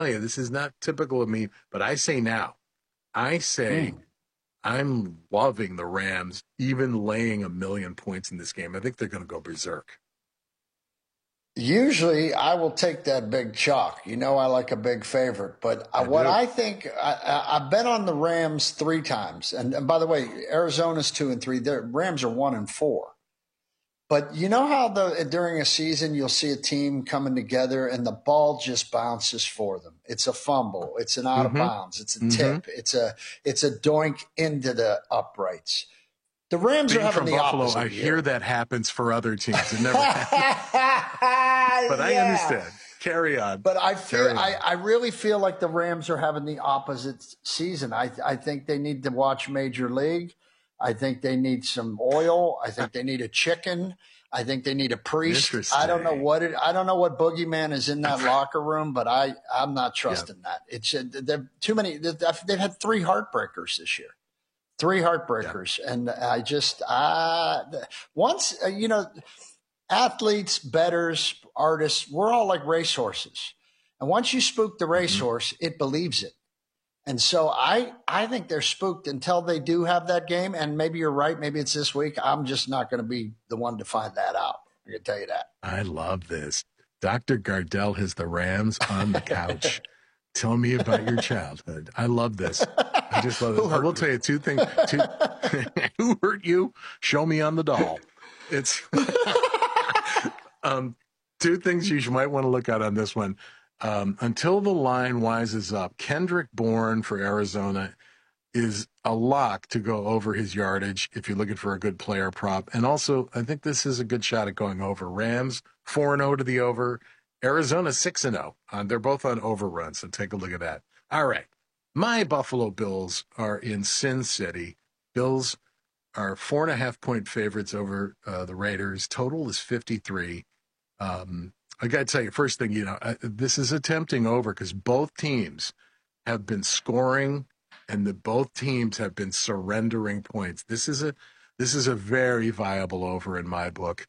you, this is not typical of me, but I say now, I say I'm loving the Rams, even laying 1,000,000 points in this game. I think they're going to go berserk. Usually, I will take that big chalk. You know, I like a big favorite. But I think, I've bet on the Rams 3 times. And by the way, Arizona's 2-3. The Rams are 1-4. But you know how during a season you'll see a team coming together and the ball just bounces for them. It's a fumble. It's an out of bounds. It's a tip. It's a doink into the uprights. The Rams are having the Buffalo, opposite. I hear that happens for other teams. It never happens. But I understand. Carry on. But I really feel like the Rams are having the opposite season. I think they need to watch Major League. I think they need some oil. I think they need a chicken. I think they need a priest. I don't know what boogeyman is in that locker room, but I'm not trusting that. It's there too many. They've had 3 heartbreakers this year. 3 heartbreakers. Yeah. And I just, once, athletes, bettors, artists, we're all like racehorses. And once you spook the racehorse, it believes it. And so I think they're spooked until they do have that game. And maybe you're right. Maybe it's this week. I'm just not going to be the one to find that out. I can tell you that. I love this. Dr. Gardell has the Rams on the couch. Tell me about your childhood. I love this. I just love it. I will tell you 2 things. Who hurt you? Show me on the doll. It's 2 things you might want to look at on this one. Until the line wises up, Kendrick Bourne for Arizona is a lock to go over his yardage if you're looking for a good player prop. And also, I think this is a good shot at going over. Rams 4-0 to the over. Arizona 6-0. They're both on overrun, so take a look at that. All right. My Buffalo Bills are in Sin City. Bills are 4.5-point favorites over the Raiders. Total is 53. I got to tell you, first thing, this is a tempting over because both teams have been scoring and both teams have been surrendering points. This is a very viable over in my book.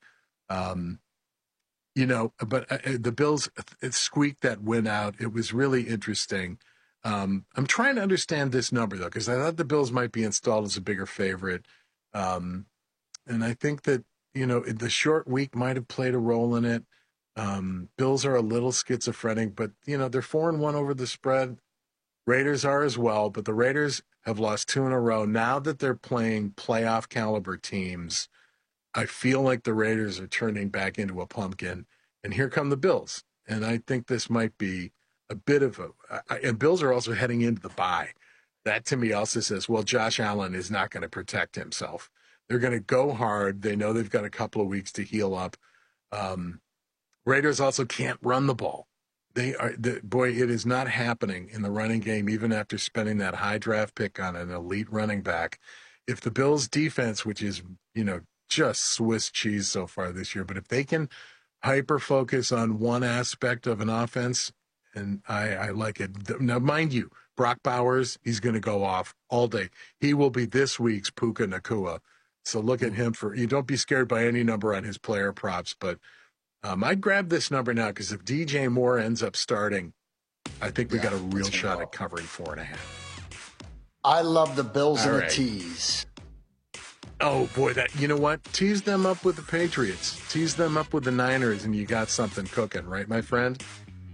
But the Bills squeaked that win out. It was really interesting. I'm trying to understand this number, though, because I thought the Bills might be installed as a bigger favorite. And I think that, the short week might have played a role in it. Bills are a little schizophrenic, but, they're 4-1 over the spread. Raiders are as well, but the Raiders have lost 2 in a row. Now that they're playing playoff caliber teams, I feel like the Raiders are turning back into a pumpkin, and here come the Bills. And I think this might be a bit of and Bills are also heading into the bye. That to me also says, well, Josh Allen is not going to protect himself. They're going to go hard. They know they've got a couple of weeks to heal up. Raiders also can't run the ball. It is not happening in the running game, even after spending that high draft pick on an elite running back. If the Bills defense, which is, just Swiss cheese so far this year, but if they can hyper focus on one aspect of an offense, and I like it. Now, mind you, Brock Bowers, he's going to go off all day. He will be this week's Puka Nacua. So look at him you don't be scared by any number on his player props, but I'd grab this number now because if DJ Moore ends up starting, I think we got a real shot at covering 4.5. I love the Bills and the tease. Oh, boy, you know what? Tease them up with the Patriots. Tease them up with the Niners, and you got something cooking, right, my friend?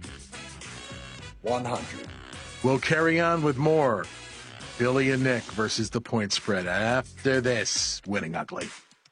100. We'll carry on with more Billy and Nick versus the point spread after this Winning Ugly.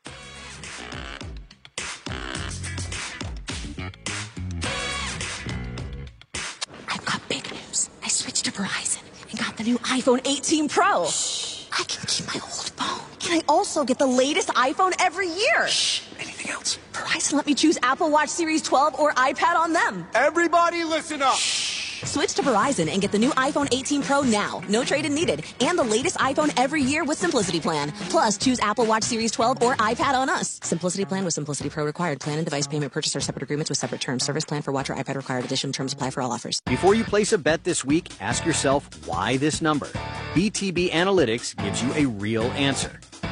I've got big news. I switched to Verizon and got the new iPhone 18 Pro. Shh. I can keep my old phone. And I also get the latest iPhone every year. Shh. Anything else? Verizon let me choose Apple Watch Series 12 or iPad on them. Everybody listen up. Shh. Switch to Verizon and get the new iPhone 18 Pro now. No trade-in needed. And the latest iPhone every year with Simplicity Plan. Plus, choose Apple Watch Series 12 or iPad on us. Simplicity Plan with Simplicity Pro required. Plan and device payment purchase are separate agreements with separate terms. Service plan for watch or iPad required. Additional terms apply for all offers. Before you place a bet this week, ask yourself why this number. BTB Analytics gives you a real answer.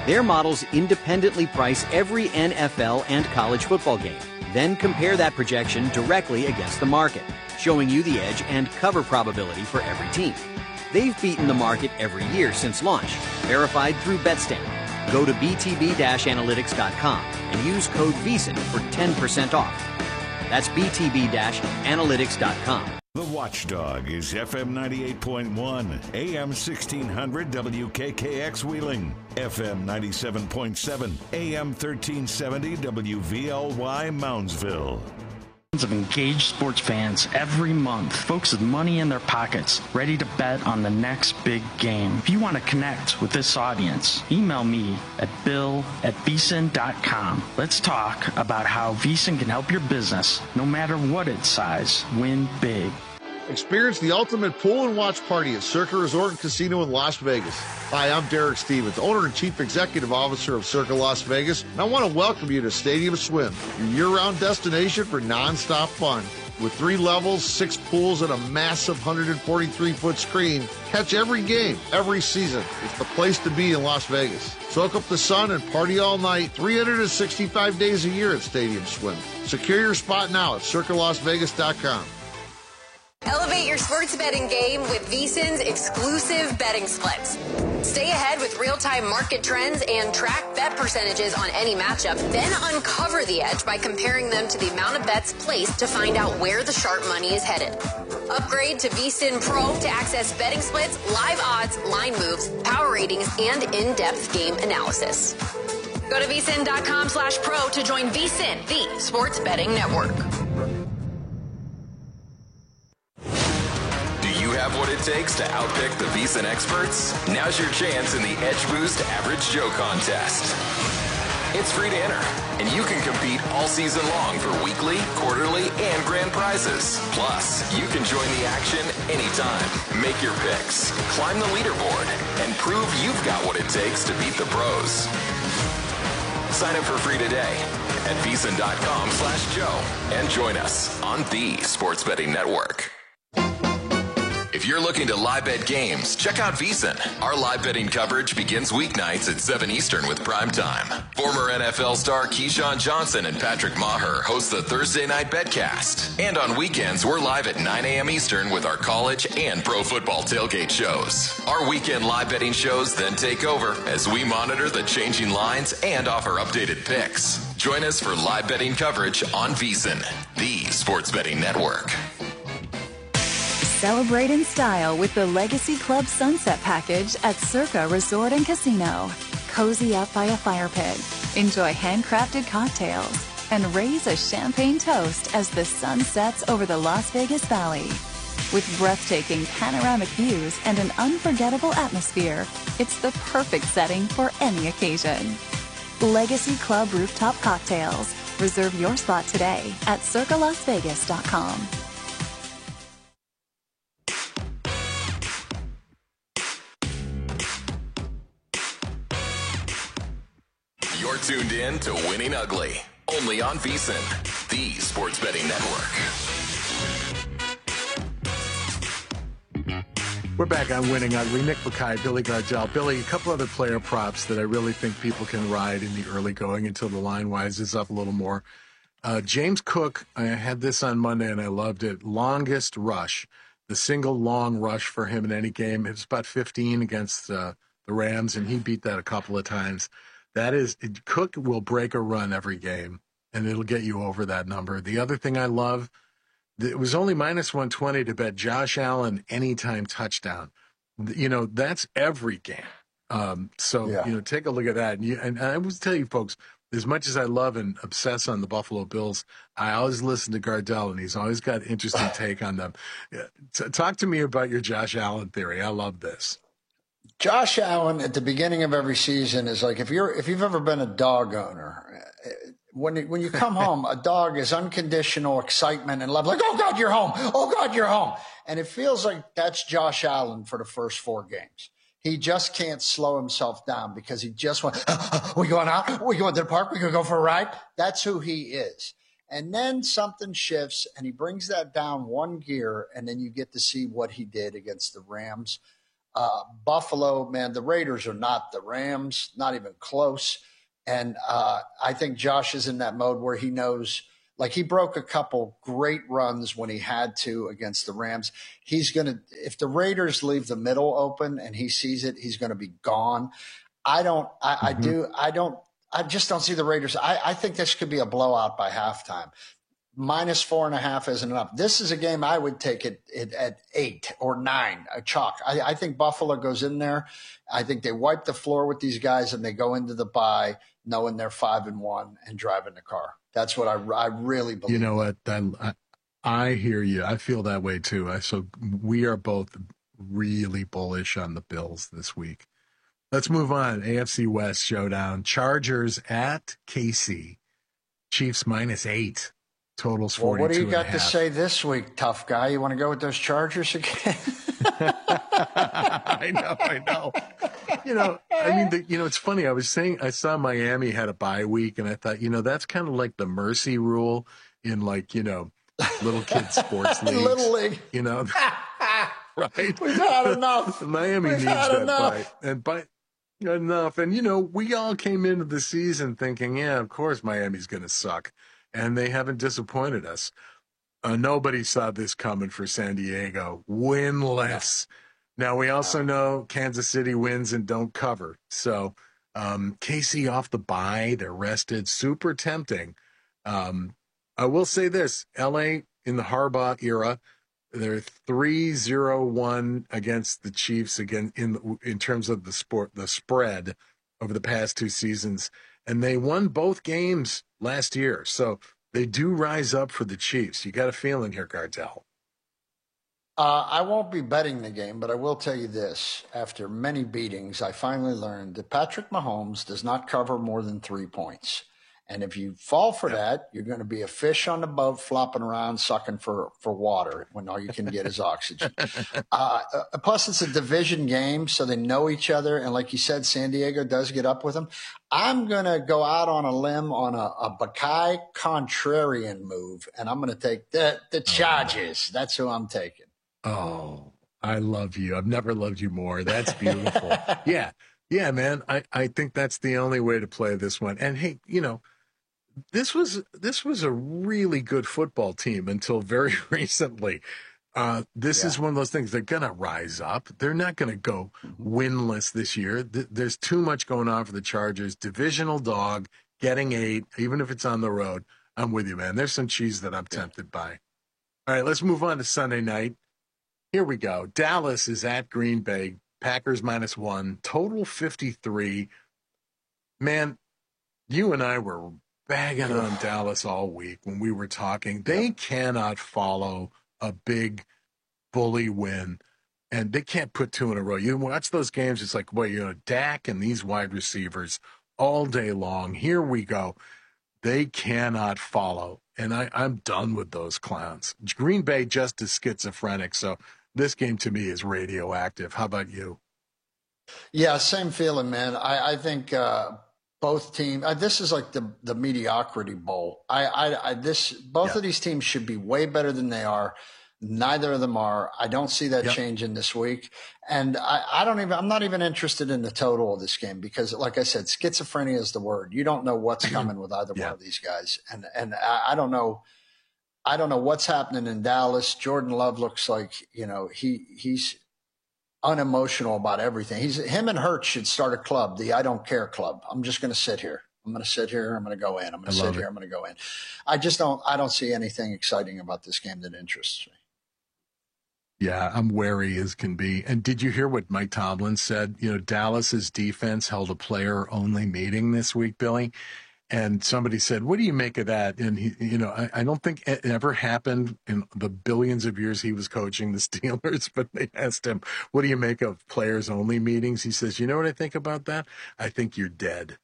Their models independently price every NFL and college football game, then compare that projection directly against the market, showing you the edge and cover probability for every team. They've beaten the market every year since launch, verified through Betstamp. Go to btb-analytics.com and use code VEASAN for 10% off. That's btb-analytics.com. The Watchdog is FM 98.1, AM 1600 WKKX Wheeling, FM 97.7, AM 1370 WVLY Moundsville. Of engaged sports fans every month, folks with money in their pockets, ready to bet on the next big game. If you want to connect with this audience, email me at bill@vsin.com. Let's talk about how VSiN can help your business, no matter what its size, win big. Experience the ultimate pool and watch party at Circa Resort and Casino in Las Vegas. Hi, I'm Derek Stevens, owner and chief executive officer of Circa Las Vegas, and I want to welcome you to Stadium Swim, your year-round destination for non-stop fun. With 3 levels, 6 pools, and a massive 143-foot screen, catch every game, every season. It's the place to be in Las Vegas. Soak up the sun and party all night, 365 days a year at Stadium Swim. Secure your spot now at circalasvegas.com. Elevate your sports betting game with VSiN's exclusive betting splits. Stay ahead with real-time market trends and track bet percentages on any matchup, then uncover the edge by comparing them to the amount of bets placed to find out where the sharp money is headed. Upgrade to VSiN Pro to access betting splits, live odds, line moves, power ratings, and in-depth game analysis. Go to vsin.com/pro to join VSiN, the sports betting network. Have what it takes to outpick the VSiN experts? Now's your chance in the Edge Boost Average Joe contest. It's free to enter, and you can compete all season long for weekly, quarterly, and grand prizes. Plus, you can join the action anytime. Make your picks, climb the leaderboard, and prove you've got what it takes to beat the pros. Sign up for free today at vsin.com/Joe and join us on the Sports Betting Network. If you're looking to live bet games, check out VSiN. Our live betting coverage begins weeknights at 7 Eastern with Prime Time. Former NFL star Keyshawn Johnson and Patrick Maher host the Thursday Night Betcast. And on weekends, we're live at 9 a.m. Eastern with our college and pro football tailgate shows. Our weekend live betting shows then take over as we monitor the changing lines and offer updated picks. Join us for live betting coverage on VSiN, the Sports Betting Network. Celebrate in style with the Legacy Club Sunset Package at Circa Resort and Casino. Cozy up by a fire pit, enjoy handcrafted cocktails, and raise a champagne toast as the sun sets over the Las Vegas Valley. With breathtaking panoramic views and an unforgettable atmosphere, it's the perfect setting for any occasion. Legacy Club Rooftop Cocktails. Reserve your spot today at circalasvegas.com. You're tuned in to Winning Ugly, only on VSiN, the Sports Betting Network. We're back on Winning Ugly. Nick Mackay, Billy Gardell. Billy, a couple other player props that I really think people can ride in the early going until the line wises up a little more. James Cook, I had this on Monday and I loved it. Longest rush, the single long rush for him in any game. It was about 15 against the Rams, and he beat that a couple of times. That is, Cook will break a run every game, and it'll get you over that number. The other thing I love, it was only minus 120 to bet Josh Allen anytime touchdown. You know, that's every game. Take a look at that. And I will tell you, folks, as much as I love and obsess on the Buffalo Bills, I always listen to Gardell, and he's always got an interesting take on them. Talk to me about your Josh Allen theory. I love this. Josh Allen at the beginning of every season is like if you've ever been a dog owner, when you come home, a dog is unconditional excitement and love, like, oh God, you're home. Oh God, you're home. And it feels like that's Josh Allen for the first 4 games. He just can't slow himself down because he just went, we going out? We going to the park? We going to go for a ride? That's who he is. And then something shifts and he brings that down 1 gear, and then you get to see what he did against the Rams. Buffalo, man, the Raiders are not the Rams, not even close. And I think Josh is in that mode where he knows, like he broke a couple great runs when he had to against the Rams. He's going to, if the Raiders leave the middle open and he sees it, he's going to be gone. I just don't see the Raiders. I think this could be a blowout by halftime. -4.5 isn't enough. This is a game I would take it at 8 or 9, a chalk. I think Buffalo goes in there. I think they wipe the floor with these guys and they go into the bye knowing they're 5-1 and driving the car. That's what I really believe. You know what? I hear you. I feel that way too. So we are both really bullish on the Bills this week. Let's move on. AFC West showdown. Chargers at KC. Chiefs -8. Totals 42.5. What do you got to say this week, tough guy? You want to go with those Chargers again? I know. It's funny. I saw Miami had a bye week, and I thought, that's kind of like the mercy rule in little kids sports leagues. Little league. Right? We've had enough. Miami needs that bye. Enough. And, we all came into the season thinking, yeah, of course Miami's going to suck. And they haven't disappointed us. Nobody saw this coming for San Diego. Winless. Now, we also know Kansas City wins and don't cover. So, KC off the bye. They're rested. Super tempting. I will say this. L.A. in the Harbaugh era, they're 3-0-1 against the Chiefs again in terms of the spread over the past 2 seasons. And they won both games last year. So they do rise up for the Chiefs. You got a feeling here, Gardell? I won't be betting the game, but I will tell you this. After many beatings, I finally learned that Patrick Mahomes does not cover more than 3 points. And if you fall for that, you're going to be a fish on the boat flopping around sucking for water when all you can get is oxygen. Plus, it's a division game, so they know each other. And like you said, San Diego does get up with them. I'm going to go out on a limb on a Bakai contrarian move, and I'm going to take the Chargers. That's who I'm taking. Oh, I love you. I've never loved you more. That's beautiful. Yeah, man. I think that's the only way to play this one. And hey, this was a really good football team until very recently. This is one of those things. They're going to rise up. They're not going to go winless this year. There's too much going on for the Chargers. Divisional dog, getting 8, even if it's on the road. I'm with you, man. There's some cheese that I'm tempted by. All right, let's move on to Sunday night. Here we go. Dallas is at Green Bay. Packers -1. Total 53. Man, you and I were bagging on Dallas all week when we were talking. They cannot follow a big bully win, and they can't put 2 in a row. You watch those games, it's like, Dak and these wide receivers all day long. Here we go. They cannot follow, and I'm done with those clowns. Green Bay just is schizophrenic, so this game to me is radioactive. How about you? Yeah, same feeling, man. I think both teams. This is like the mediocrity bowl. Both of these teams should be way better than they are. Neither of them are. I don't see that changing this week, and I'm not even interested in the total of this game because, like I said, schizophrenia is the word. You don't know what's coming with either one of these guys, and I don't know. I don't know what's happening in Dallas. Jordan Love looks like, he's unemotional about everything. Him and Hurts should start a club, the I Don't Care Club. I'm just going to sit here. I'm going to sit here. I'm going to go in. I'm going to sit here. I'm going to go in. I don't see anything exciting about this game that interests me. Yeah, I'm wary as can be. And did you hear what Mike Tomlin said? Dallas's defense held a player-only meeting this week, Billy. And somebody said, what do you make of that? And he, I don't think it ever happened in the billions of years he was coaching the Steelers, but they asked him, what do you make of players only meetings? He says, you know what I think about that? I think you're dead.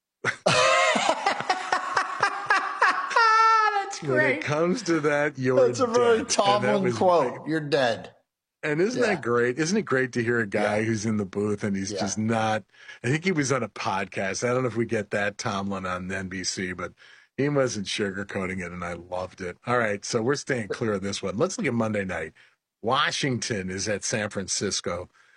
That's great. When it comes to that, you're That's a very Tomlin quote. You're dead. And isn't that great? Isn't it great to hear a guy who's in the booth and he's just not – I think he was on a podcast. I don't know if we get that Tomlin on NBC, but he wasn't sugarcoating it, and I loved it. All right, so we're staying clear of this one. Let's look at Monday night. Washington is at San Francisco.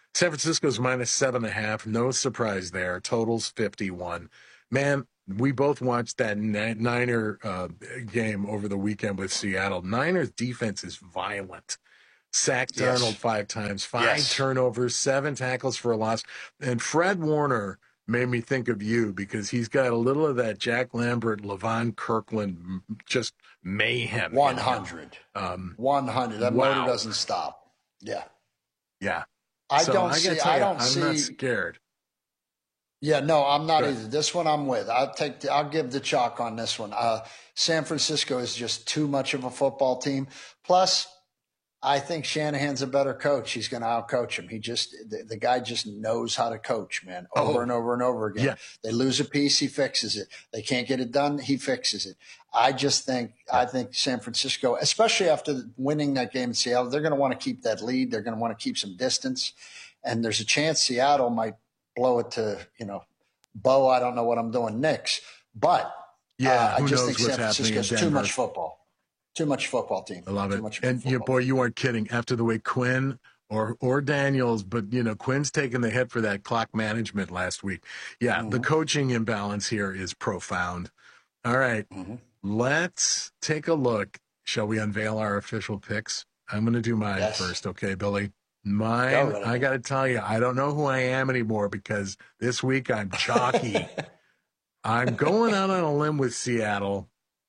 San Francisco's -7.5. No surprise there. Total's 51. Man, we both watched that Niner game over the weekend with Seattle. Niners defense is violent. Sacked Darnold 5 times, 5 turnovers, 7 tackles for a loss. And Fred Warner made me think of you because he's got a little of that Jack Lambert, Levon Kirkland, just mayhem. 100. 100. That motor doesn't stop. Yeah. Yeah. I don't see. I'm not scared. Yeah, no, I'm not either. This one I'm with. I'll give the chalk on this one. San Francisco is just too much of a football team. Plus, I think Shanahan's a better coach. He's going to outcoach him. The guy just knows how to coach, man, over and over and over again. Yeah. They lose a piece, he fixes it. They can't get it done, he fixes it. I think San Francisco, especially after winning that game in Seattle, they're going to want to keep that lead. They're going to want to keep some distance. And there's a chance Seattle might blow it to, Bo, I don't know what I'm doing, Knicks. But I just think San Francisco's too much football. Too much football team. I love it. And you weren't kidding. After the way Quinn or Daniels, but Quinn's taking the hit for that clock management last week. Yeah, the coaching imbalance here is profound. All right, let's take a look. Shall we unveil our official picks? I'm going to do mine first, okay, Billy? Mine, I got to tell you, I don't know who I am anymore because this week I'm chalky. I'm going out on a limb with Seattle.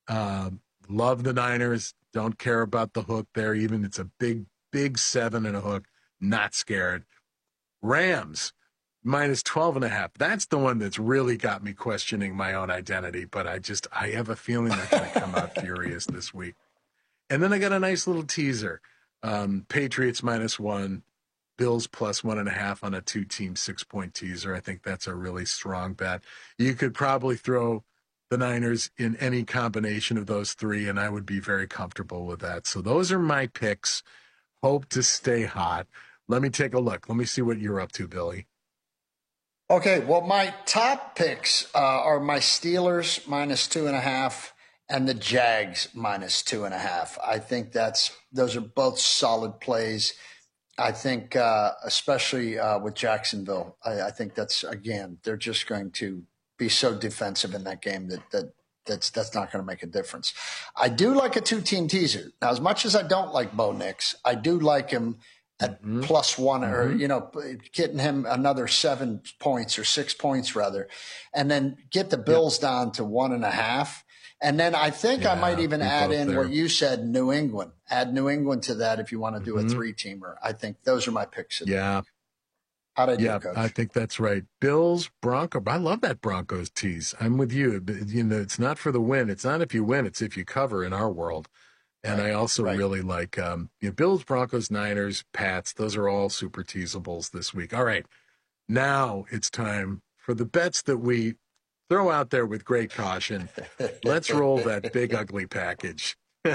Love the Niners. Don't care about the hook there. Even it's a big 7 and a hook. Not scared. Rams, -12.5. That's the one that's really got me questioning my own identity. But I have a feeling they're going to come out furious this week. And then I got a nice little teaser. Patriots -1. Bills +1.5 on a 2-team 6-point teaser. I think that's a really strong bet. You could probably throw the Niners in any combination of those 3, and I would be very comfortable with that. So those are my picks. Hope to stay hot. Let me take a look. Let me see what you're up to, Billy. Okay, well, my top picks are my Steelers -2.5 and the Jags -2.5. I think those are both solid plays. I think especially with Jacksonville, I think they're just going to be so defensive in that game that's not going to make a difference. I do like a 2-team teaser. Now, as much as I don't like Bo Nix, I do like him at +1 or, getting him another 7 points or 6 points rather, and then get the Bills down to 1.5. And then I think I might even add in what you said, New England. Add New England to that if you want to do a 3-teamer. I think those are my picks. Yeah. How'd I do, Coach? I think that's right. Bills, Broncos. I love that Broncos tease. I'm with you. It's not for the win. It's not if you win. It's if you cover in our world. And I also really like Bills, Broncos, Niners, Pats. Those are all super teasables this week. All right. Now it's time for the bets that we throw out there with great caution. Let's roll that big, ugly package.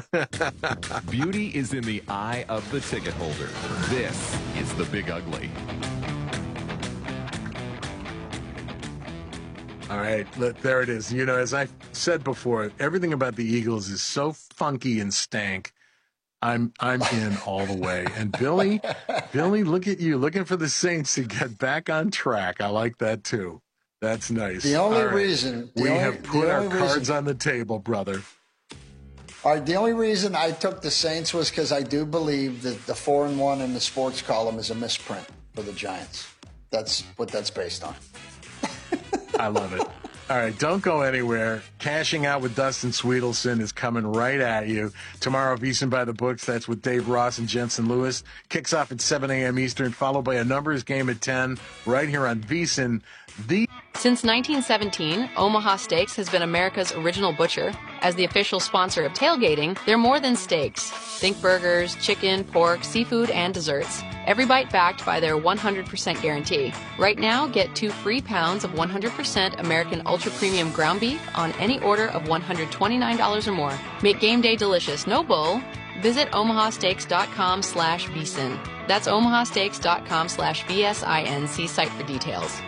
Beauty is in the eye of the ticket holder. This is the Big Ugly. All right, there it is. As I said before, everything about the Eagles is so funky and stank. I'm in all the way. And Billy, look at you, looking for the Saints to get back on track. I like that too. That's nice. The only reason we have put our cards on the table, brother. All right, the only reason I took the Saints was because I do believe that the 4-1 in the sports column is a misprint for the Giants. That's what that's based on. I love it. All right, don't go anywhere. Cashing Out with Dustin Sweetelson is coming right at you. Tomorrow, VSiN by the Books. That's with Dave Ross and Jensen Lewis. Kicks off at 7 a.m. Eastern, followed by a numbers game at 10, right here on VSiN. Since 1917, Omaha Steaks has been America's original butcher. As the official sponsor of tailgating, they're more than steaks. Think burgers, chicken, pork, seafood, and desserts. Every bite backed by their 100% guarantee. Right now, get 2 free pounds of 100% American Ultra Premium ground beef on any order of $129 or more. Make game day delicious, no bull. Visit omahasteaks.com/VSiN. That's omahasteaks.com/VSIN. Site for details.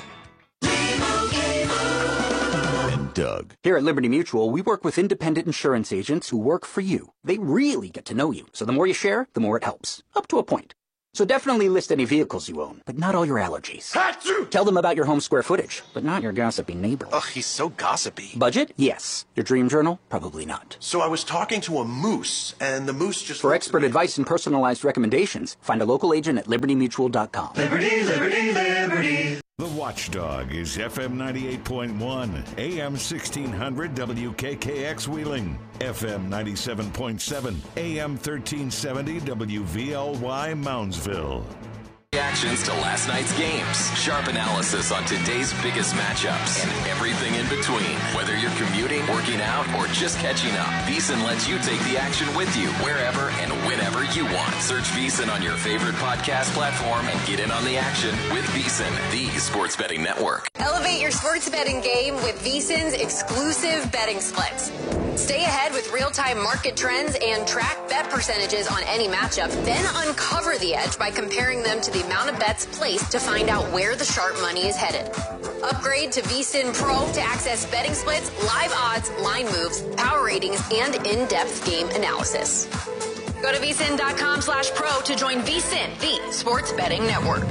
Doug. Here at Liberty Mutual, we work with independent insurance agents who work for you. They really get to know you. So the more you share, the more it helps. Up to a point. So definitely list any vehicles you own, but not all your allergies. Achoo! Tell them about your home square footage, but not your gossipy neighbor. Ugh, he's so gossipy. Budget? Yes. Your dream journal? Probably not. So I was talking to a moose, and the moose just... For expert advice and personalized recommendations, find a local agent at libertymutual.com. Liberty, liberty, liberty. The Watchdog is FM 98.1, AM 1600 WKKX Wheeling, FM 97.7, AM 1370 WVLY Moundsville. Reactions to last night's games, sharp analysis on today's biggest matchups, and everything in between. Whether you're commuting, working out, or just catching up, VSiN lets you take the action with you wherever and whenever you want. Search VSiN on your favorite podcast platform and get in on the action with VSiN, the sports betting network. Elevate your sports betting game with VSiN's exclusive betting splits. Stay ahead with real-time market trends and track bet percentages on any matchup, then uncover the edge by comparing them to the amount of bets placed to find out where the sharp money is headed. Upgrade to VSiN Pro to access betting splits, live odds, line moves, power ratings, and in-depth game analysis. Go to vsin.com/pro to join VSiN, the sports betting network.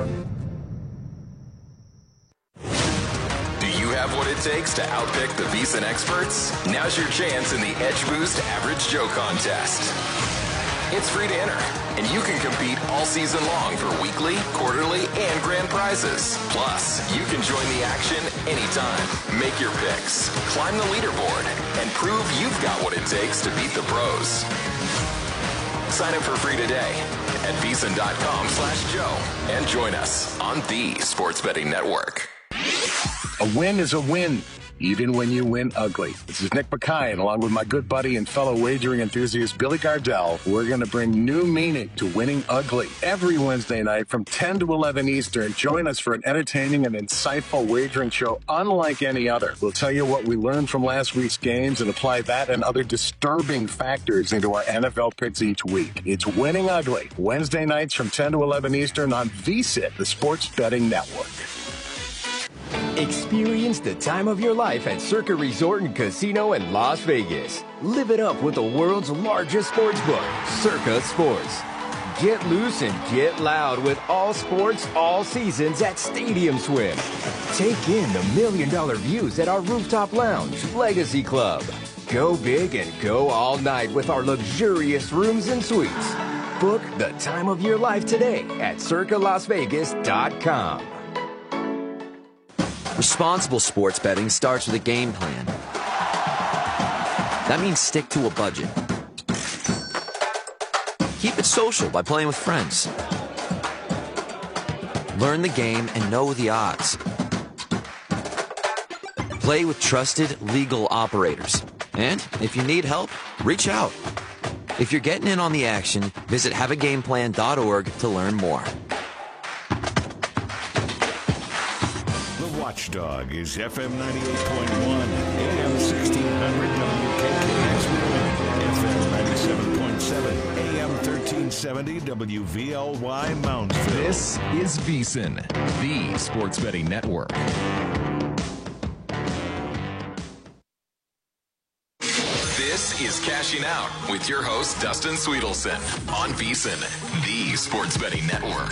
Have what it takes to outpick the VSiN experts? Now's your chance in the Edge Boost Average Joe contest. It's free to enter, and you can compete all season long for weekly, quarterly, and grand prizes. Plus, you can join the action anytime. Make your picks, climb the leaderboard, and prove you've got what it takes to beat the pros. Sign up for free today at vsin.com/Joe and join us on the Sports Betting Network. A win is a win, even when you win ugly. This is Nick Mackay, and along with my good buddy and fellow wagering enthusiast Billy Gardell, we're going to bring new meaning to winning ugly. Every Wednesday night from 10 to 11 Eastern, join us for an entertaining and insightful wagering show unlike any other. We'll tell you what we learned from last week's games and apply that and other disturbing factors into our NFL picks each week. It's Winning Ugly, Wednesday nights from 10 to 11 Eastern on VSiN, the Sports Betting Network. Experience the time of your life at Circa Resort and Casino in Las Vegas. Live it up with the world's largest sports book, Circa Sports. Get loose and get loud with all sports, all seasons at Stadium Swim. Take in the $1 million views at our rooftop lounge, Legacy Club. Go big and go all night with our luxurious rooms and suites. Book the time of your life today at circalasvegas.com. Responsible sports betting starts with a game plan. That means stick to a budget. Keep it social by playing with friends. Learn the game and know the odds. Play with trusted legal operators. And if you need help, reach out. If you're getting in on the action, visit haveagameplan.org to learn more. Watchdog is FM 98.1, AM 1600 WKKX FM 97.7, AM 1370 WVLY Moundsville. This is VSiN, the Sports Betting Network. This is Cashing Out with your host, Dustin Sweetelson, on VSiN, the Sports Betting Network.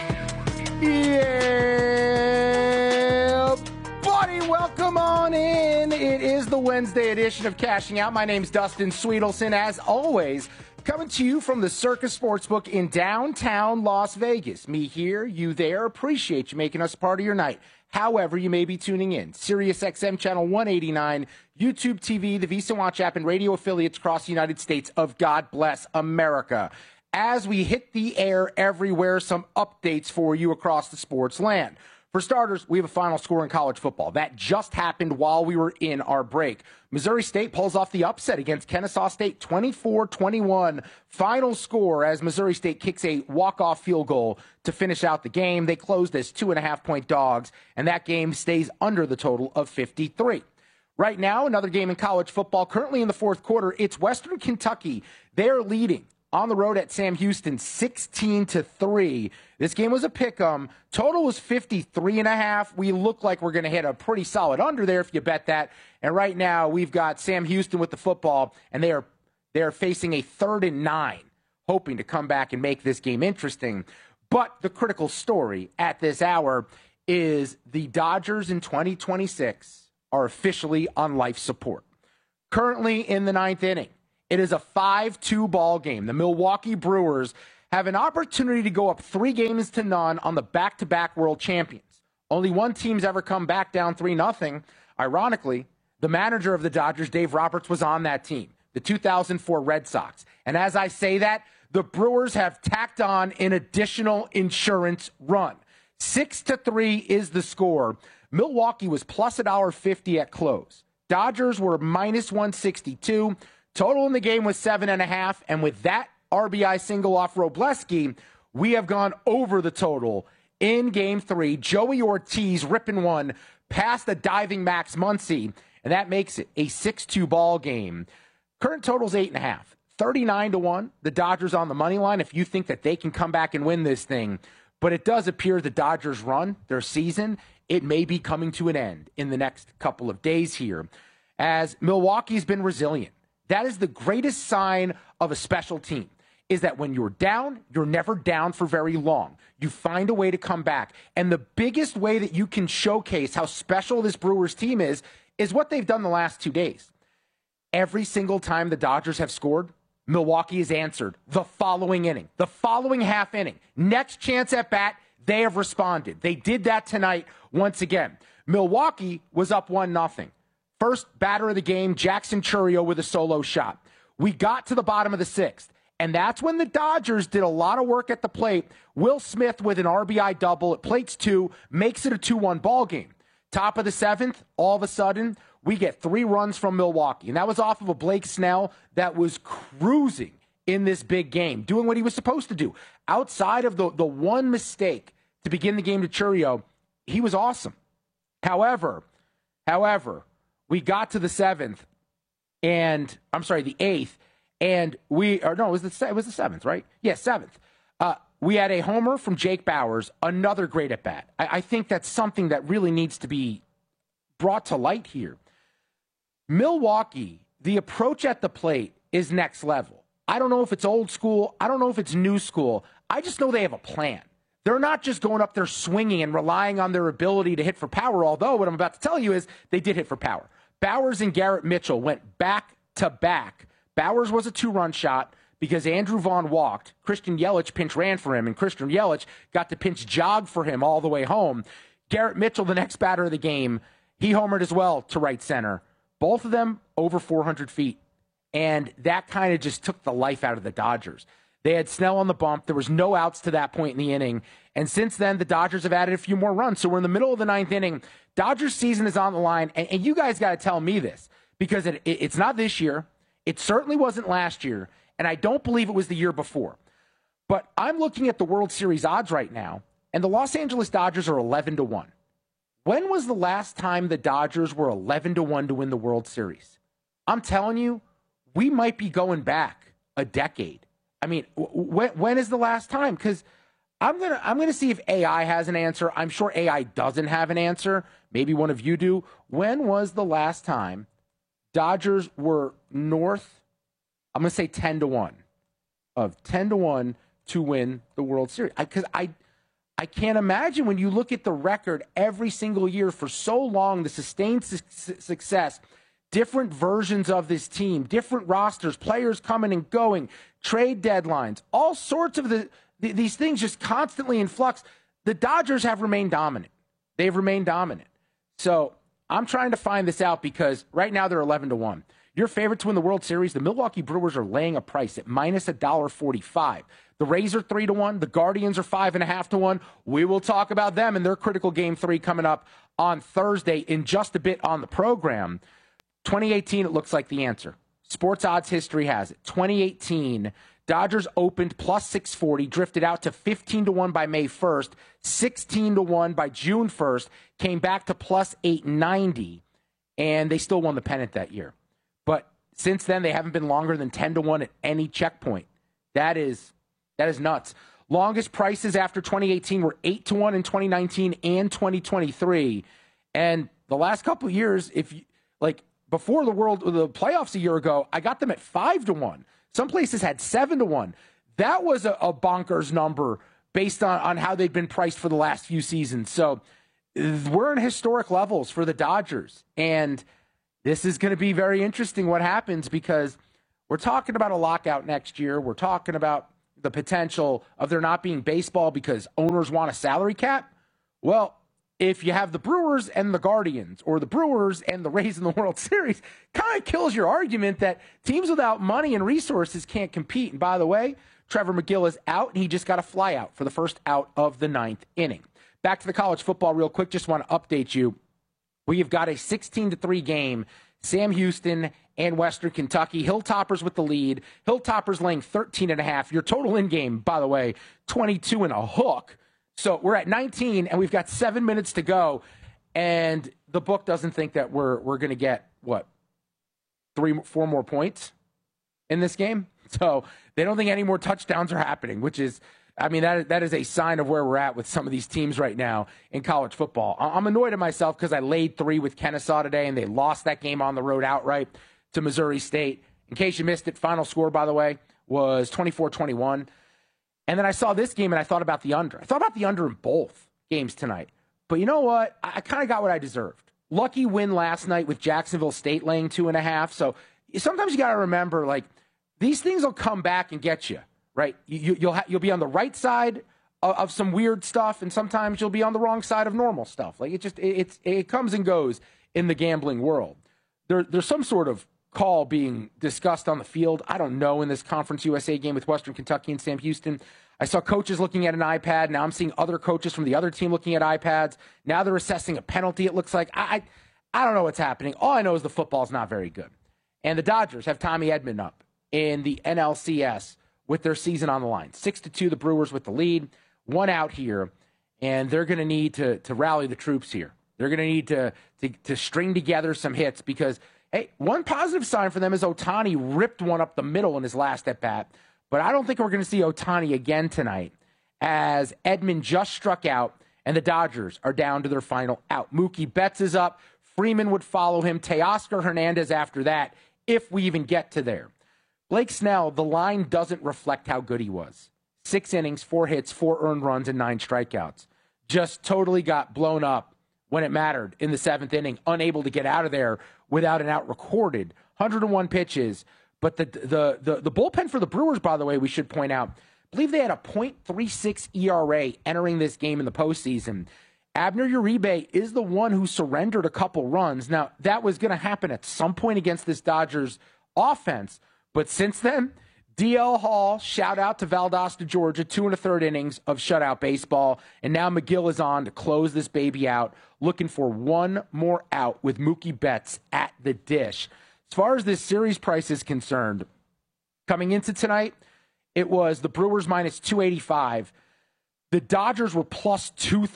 Yeah, buddy, welcome on in. It is the Wednesday edition of Cashing Out. My name's Dustin Sweetelson, as always, coming to you from the Circa Sportsbook in downtown Las Vegas. Me here, you there. Appreciate you making us part of your night. However you may be tuning in, Sirius XM Channel 189, YouTube TV, the VSiN Watch app, and radio affiliates across the United States of God Bless America. As we hit the air everywhere, some updates for you across the sports land. For starters, we have a final score in college football. That just happened while we were in our break. Missouri State pulls off the upset against Kennesaw State, 24-21. Final score as Missouri State kicks a walk-off field goal to finish out the game. They closed as 2.5-point dogs, and that game stays under the total of 53. Right now, another game in college football. Currently in the fourth quarter, it's Western Kentucky. They're leading on the road at Sam Houston, 16-3. This game was a pick-em. Total was 53.5. We look like we're going to hit a pretty solid under there if you bet that. And right now, we've got Sam Houston with the football, and they are facing a 3rd and 9. hoping to come back and make this game interesting. But the critical story at this hour is the Dodgers in 2026 are officially on life support. Currently in the ninth inning, it is a 5-2 ball game. The Milwaukee Brewers have an opportunity to go up 3-0 on the back-to-back world champions. Only one team's ever come back down 3-0. Ironically, the manager of the Dodgers, Dave Roberts, was on that team, the 2004 Red Sox. And as I say that, the Brewers have tacked on an additional insurance run. 6-3 is the score. Milwaukee was plus $1.50 at close. Dodgers were minus 162. Total in the game was 7.5. And with that RBI single off Robleski, we have gone over the total in Game 3. Joey Ortiz ripping one past the diving Max Muncy, and that makes it a 6-2 ball game. Current total's 8.5. 39-1, the Dodgers on the money line if you think that they can come back and win this thing. But it does appear the Dodgers run, their season, it may be coming to an end in the next couple of days here, as Milwaukee's been resilient. That is the greatest sign of a special team, is that when you're down, you're never down for very long. You find a way to come back. And the biggest way that you can showcase how special this Brewers team is what they've done the last 2 days. Every single time the Dodgers have scored, Milwaukee has answered the following inning, the following half inning. Next chance at bat, they have responded. They did that tonight once again. Milwaukee was up 1-0. First batter of the game, Jackson Chourio with a solo shot. We got to the bottom of the sixth, and that's when the Dodgers did a lot of work at the plate. Will Smith with an RBI double at plates 2 makes it a 2-1 ball game. Top of the seventh, all of a sudden, we get 3 runs from Milwaukee. And that was off of a Blake Snell that was cruising in this big game, doing what he was supposed to do. Outside of the one mistake to begin the game to Chourio, he was awesome. However, we got to the seventh, and the eighth, and it was the seventh, right? Yeah, seventh. We had a homer from Jake Bauers, another great at bat. I think that's something that really needs to be brought to light here. Milwaukee, the approach at the plate is next level. I don't know if it's old school. I don't know if it's new school. I just know they have a plan. They're not just going up there swinging and relying on their ability to hit for power, although what I'm about to tell you is they did hit for power. Bauers and Garrett Mitchell went back to back. Bauers was a 2-run shot because Andrew Vaughn walked. Christian Yelich pinch ran for him, and Christian Yelich got to pinch jog for him all the way home. Garrett Mitchell, the next batter of the game, he homered as well to right center. Both of them over 400 feet. And that kind of just took the life out of the Dodgers. They had Snell on the bump. There was no outs to that point in the inning. And since then, the Dodgers have added a few more runs. So we're in the middle of the ninth inning. Dodgers season is on the line. And you guys got to tell me this, because it's not this year. It certainly wasn't last year. And I don't believe it was the year before. But I'm looking at the World Series odds right now, and the Los Angeles Dodgers are 11-1. When was the last time the Dodgers were 11-1 to win the World Series? I'm telling you, we might be going back a decade. I mean, when is the last time? Because I'm gonna see if AI has an answer. I'm sure AI doesn't have an answer. Maybe one of you do. When was the last time Dodgers were north? I'm gonna say 10-1 of 10-1 to win the World Series. Because I can't imagine, when you look at the record every single year for so long, the sustained success, different versions of this team, different rosters, players coming and going, trade deadlines, all sorts of these things just constantly in flux. The Dodgers have remained dominant. They've remained dominant. So I'm trying to find this out, because right now they're 11-1. Your favorite to win the World Series, the Milwaukee Brewers, are laying a price at minus $1.45. The Rays are 3-1. The Guardians are 5.5-1. We will talk about them and their critical Game 3 coming up on Thursday in just a bit on the program. 2018, it looks like the answer. Sports odds history has it. 2018, Dodgers opened plus 640, drifted out to 15-1 by May 1st, 16-1 by June 1st, came back to plus 890, and they still won the pennant that year. But since then, they haven't been longer than 10-1 at any checkpoint. That is nuts. Longest prices after 2018 were 8-1 in 2019 and 2023. And the last couple of years, before the playoffs a year ago, I got them at 5-1. Some places had 7-1. that was a bonkers number based on how they've been priced for the last few seasons. So we're in historic levels for the Dodgers. And this is going to be very interesting what happens, because we're talking about a lockout next year. We're talking about the potential of there not being baseball because owners want a salary cap. Well, if you have the Brewers and the Guardians, or the Brewers and the Rays in the World Series, kind of kills your argument that teams without money and resources can't compete. And by the way, Trevor McGill is out, and he just got a fly out for the first out of the 9th inning. Back to the college football real quick. Just want to update you. We've got a 16-3 game. Sam Houston and Western Kentucky. Hilltoppers with the lead. Hilltoppers laying 13.5. Your total in game, by the way, 22 and a hook. So we're at 19, and we've got 7 minutes to go. And the book doesn't think that we're going to get, 3-4 more points in this game. So they don't think any more touchdowns are happening, which is, that is a sign of where we're at with some of these teams right now in college football. I'm annoyed at myself because I laid 3 with Kennesaw today, and they lost that game on the road outright to Missouri State. In case you missed it, final score, by the way, was 24-21. And then I saw this game, and I thought about the under. I thought about the under in both games tonight. But you know what? I kind of got what I deserved. Lucky win last night with Jacksonville State laying 2.5. So sometimes you got to remember, these things will come back and get you, right? You'll be on the right side of some weird stuff, and sometimes you'll be on the wrong side of normal stuff. It comes and goes in the gambling world. There's some sort of call being discussed on the field. I don't know, in this Conference USA game with Western Kentucky and Sam Houston. I saw coaches looking at an iPad. Now I'm seeing other coaches from the other team looking at iPads. Now they're assessing a penalty, it looks like. I don't know what's happening. All I know is the football's not very good. And the Dodgers have Tommy Edman up in the NLCS with their season on the line. 6-2, the Brewers with the lead. 1 out here, and they're going to need to rally the troops here. They're going to need to string together some hits because, hey, one positive sign for them is Ohtani ripped one up the middle in his last at-bat. But I don't think we're going to see Ohtani again tonight, as Edman just struck out and the Dodgers are down to their final out. Mookie Betts is up. Freeman would follow him. Teoscar Hernandez after that, if we even get to there. Blake Snell, the line doesn't reflect how good he was. 6 innings, 4 hits, 4 earned runs, and 9 strikeouts. Just totally got blown up when it mattered in the 7th inning, unable to get out of there without an out recorded. 101 pitches. But the bullpen for the Brewers, by the way, we should point out, I believe they had a .36 ERA entering this game in the postseason. Abner Uribe is the one who surrendered a couple runs. Now, that was going to happen at some point against this Dodgers offense. But since then, DL Hall, shout out to Valdosta, Georgia, 2 1/3 innings of shutout baseball. And now McGill is on to close this baby out, looking for one more out with Mookie Betts at the dish. As far as this series price is concerned, coming into tonight, it was the Brewers minus 285. The Dodgers were plus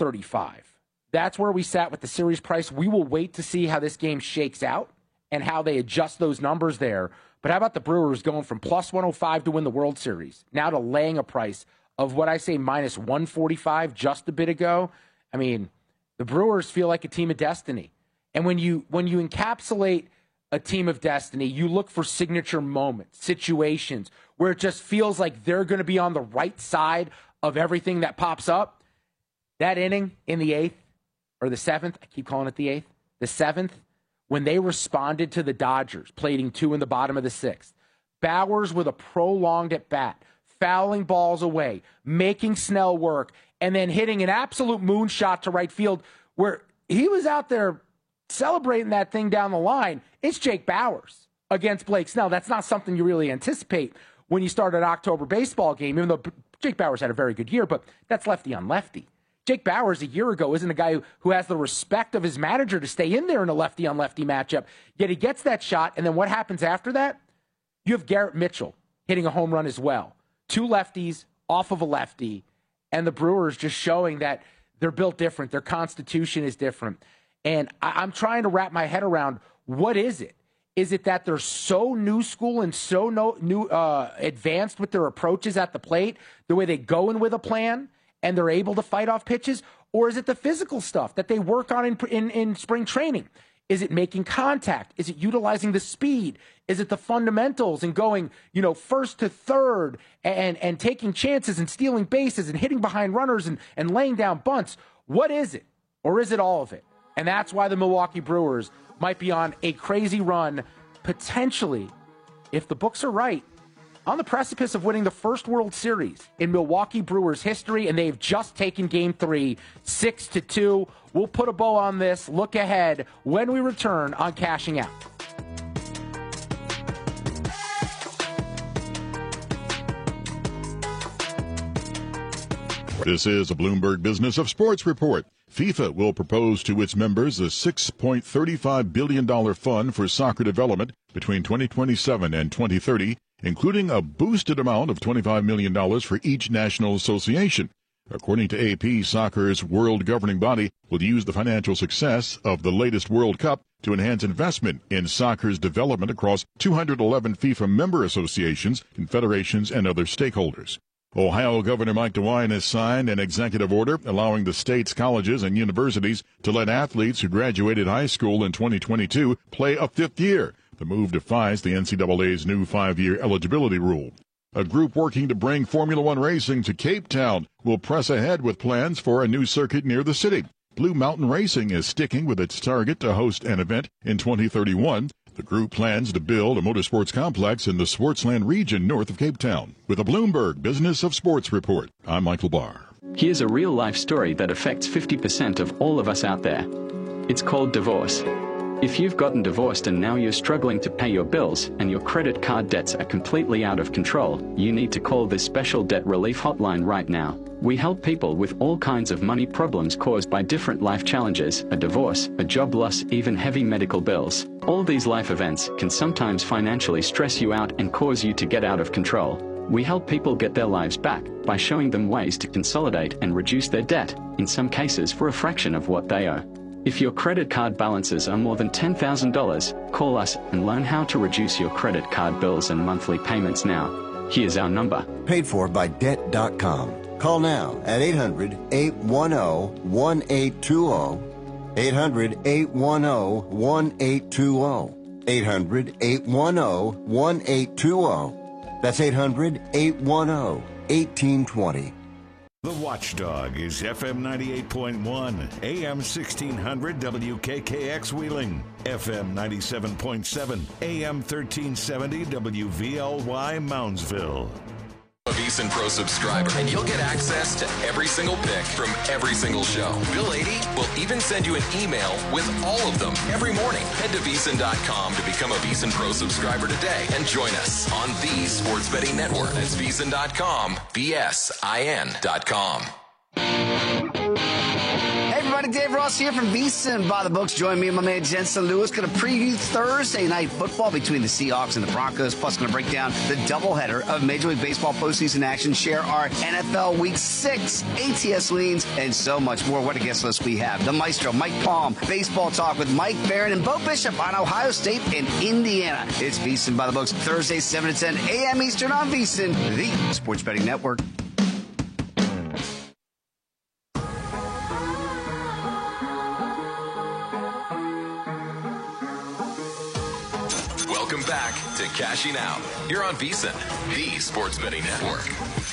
235. That's where we sat with the series price. We will wait to see how this game shakes out and how they adjust those numbers there. But how about the Brewers going from plus 105 to win the World Series, now to laying a price of what I say minus 145 just a bit ago? I mean, the Brewers feel like a team of destiny. And when you encapsulate a team of destiny, you look for signature moments, situations where it just feels like they're going to be on the right side of everything that pops up. That inning in the 8th, or the 7th, I keep calling it the 8th, the 7th, when they responded to the Dodgers, plating 2 in the bottom of the 6th. Bowers with a prolonged at-bat, fouling balls away, making Snell work, and then hitting an absolute moonshot to right field where he was out there celebrating that thing down the line. It's Jake Bowers against Blake Snell. That's not something you really anticipate when you start an October baseball game, even though Jake Bowers had a very good year, but that's lefty on lefty. Jake Bowers a year ago isn't a guy who has the respect of his manager to stay in there in a lefty on lefty matchup, yet he gets that shot, and then what happens after that? You have Garrett Mitchell hitting a home run as well. 2 lefties off of a lefty, and the Brewers just showing that they're built different. Their constitution is different. And I'm trying to wrap my head around, what is it? Is it that they're so new school and so advanced with their approaches at the plate, the way they go in with a plan, and they're able to fight off pitches? Or is it the physical stuff that they work on in spring training? Is it making contact? Is it utilizing the speed? Is it the fundamentals and going, first to third and taking chances and stealing bases and hitting behind runners and laying down bunts? What is it? Or is it all of it? And that's why the Milwaukee Brewers might be on a crazy run, potentially, if the books are right, on the precipice of winning the first World Series in Milwaukee Brewers history, and they've just taken Game 3, 6-2. We'll put a bow on this, look ahead when we return on Cashing Out. This is a Bloomberg Business of Sports report. FIFA will propose to its members a $6.35 billion fund for soccer development between 2027 and 2030, including a boosted amount of $25 million for each national association. According to AP, soccer's world governing body will use the financial success of the latest World Cup to enhance investment in soccer's development across 211 FIFA member associations, confederations, and other stakeholders. Ohio Governor Mike DeWine has signed an executive order allowing the state's colleges and universities to let athletes who graduated high school in 2022 play a fifth year. The move defies the NCAA's new 5-year eligibility rule. A group working to bring Formula One racing to Cape Town will press ahead with plans for a new circuit near the city. Blue Mountain Racing is sticking with its target to host an event in 2031. The group plans to build a motorsports complex in the Sportsland region north of Cape Town. With a Bloomberg Business of Sports report, I'm Michael Barr. Here's a real-life story that affects 50% of all of us out there. It's called divorce. If you've gotten divorced and now you're struggling to pay your bills and your credit card debts are completely out of control, you need to call this special debt relief hotline right now. We help people with all kinds of money problems caused by different life challenges, a divorce, a job loss, even heavy medical bills. All these life events can sometimes financially stress you out and cause you to get out of control. We help people get their lives back by showing them ways to consolidate and reduce their debt, in some cases for a fraction of what they owe. If your credit card balances are more than $10,000, call us and learn how to reduce your credit card bills and monthly payments now. Here's our number. Paid for by Debt.com. Call now at 800-810-1820. 800-810-1820. 800-810-1820. That's 800-810-1820. The Watchdog is FM 98.1, AM 1600 WKKX Wheeling, FM 97.7, AM 1370 WVLY Moundsville. A VEASAN Pro subscriber, and you'll get access to every single pick from every single show. Bill 80 will even send you an email with all of them every morning. Head to VEASAN.com to become a VEASAN Pro subscriber today and join us on the Sports Betting Network. That's VEASAN.com, VSIN.com. Hey everybody, Dave Ross here from VEASAN by the Books. Join me and my man Jensen Lewis. Going to preview Thursday night football between the Seahawks and the Broncos. Plus, going to break down the doubleheader of Major League Baseball postseason action. Share our NFL Week 6 ATS leans and so much more. What a guest list we have. The Maestro, Mike Palm, Baseball Talk with Mike Barron and Bo Bishop on Ohio State and Indiana. It's VEASAN by the Books, Thursday 7 to 10 a.m. Eastern on VEASAN, the Sports Betting Network. Welcome back to Cashing Out. You're on VEASAN, the Sports Betting Network.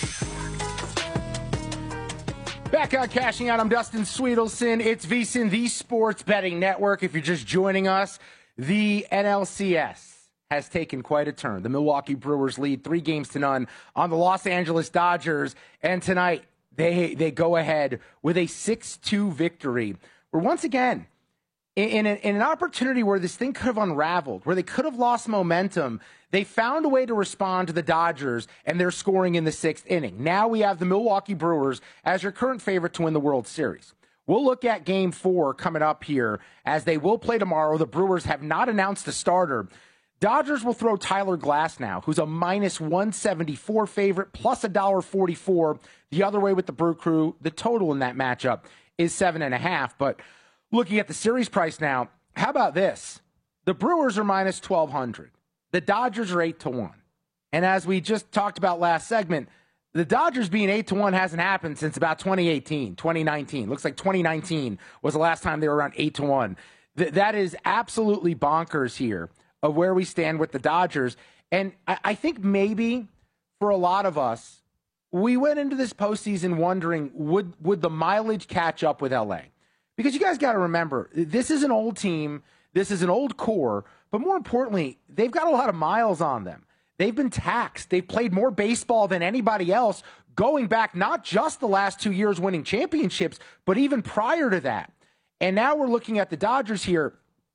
Back on Cashing Out, I'm Dustin Sweetelson. It's VEASAN, the Sports Betting Network. If you're just joining us, the NLCS has taken quite a turn. The Milwaukee Brewers lead 3-0 on the Los Angeles Dodgers. And tonight, they go ahead with a 6-2 victory. We're once again in an opportunity where this thing could have unraveled, where they could have lost momentum. They found a way to respond to the Dodgers, and they're scoring in the 6th inning. Now we have the Milwaukee Brewers as your current favorite to win the World Series. We'll look at Game 4 coming up here, as they will play tomorrow. The Brewers have not announced a starter. Dodgers will throw Tyler Glasnow, who's a -174 favorite, plus $1.44. The other way with the Brew Crew, the total in that matchup is 7.5. But looking at the series price now, how about this? The Brewers are -1,200. The Dodgers are 8-1. And as we just talked about last segment, the Dodgers being 8-1 hasn't happened since about 2018, 2019. Looks like 2019 was the last time they were around 8-1. That is absolutely bonkers here of where we stand with the Dodgers. And I think maybe for a lot of us, we went into this postseason wondering, would the mileage catch up with LA? Because you guys got to remember, this is an old team, this is an old core, but more importantly, they've got a lot of miles on them. They've been taxed. They've played more baseball than anybody else, going back not just the last 2 years winning championships, but even prior to that. And now we're looking at the Dodgers here